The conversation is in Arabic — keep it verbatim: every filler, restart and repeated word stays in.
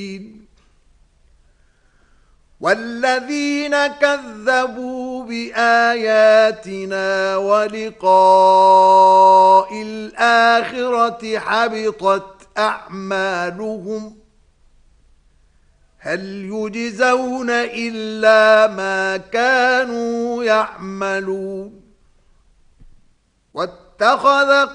والذين كذبوا بآياتنا ولقاء الآخرة حبطت أعمالهم هل يجزون إلا ما كانوا يعملون. واتخذ